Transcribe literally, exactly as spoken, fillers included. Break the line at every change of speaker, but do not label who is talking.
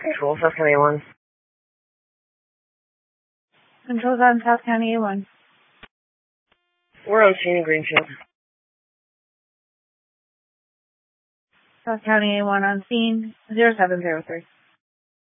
Control, South County A one.
Control's on South County A one.
We're on scene in Greenfield.
South County A one on scene, zero seven zero three.